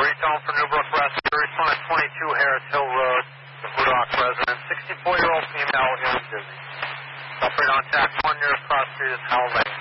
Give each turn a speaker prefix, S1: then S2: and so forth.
S1: Tone for Newbrook Rescue. Respond 22 Harris Hill Road, the Blue Rock resident. 64-year-old female, ill and dizzy. Suffering on tack 1 near across street is Howell Lane.